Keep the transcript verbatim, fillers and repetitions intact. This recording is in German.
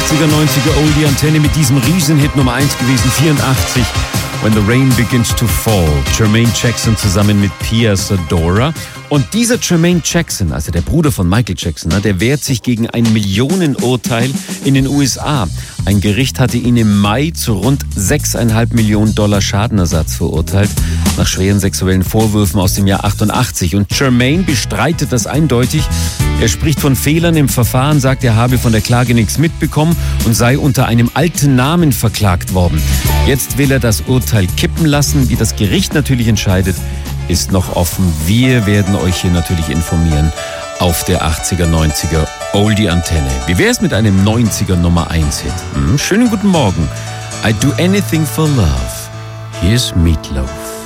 achtziger, neunziger Oldie Antenne mit diesem Riesenhit Nummer eins gewesen, vierundachtzig. When the Rain Begins to Fall. Jermaine Jackson zusammen mit Pia Zadora. Und dieser Jermaine Jackson, also der Bruder von Michael Jackson, der wehrt sich gegen ein Millionenurteil in den U S A. Ein Gericht hatte ihn im Mai zu rund sechs Komma fünf Millionen Dollar Schadenersatz verurteilt, nach schweren sexuellen Vorwürfen aus dem Jahr achtundachtzig. Und Jermaine bestreitet das eindeutig. Er spricht von Fehlern im Verfahren, sagt, er habe von der Klage nichts mitbekommen und sei unter einem alten Namen verklagt worden. Jetzt will er das Urteil kippen lassen. Wie das Gericht natürlich entscheidet, ist noch offen. Wir werden euch hier natürlich informieren auf der achtziger, neunziger Oldie Antenne. Wie wäre es mit einem neunziger Nummer eins Hit? Hm, schönen guten Morgen. I do anything for love. Here's Meatloaf.